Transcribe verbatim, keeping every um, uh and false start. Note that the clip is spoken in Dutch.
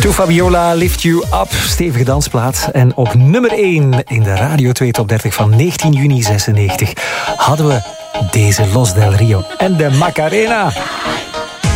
To Fabiola, Lift You Up, stevige dansplaat. En op nummer één in de Radio twee Top dertig van negentien juni zesennegentig hadden we deze Los del Rio en de Macarena.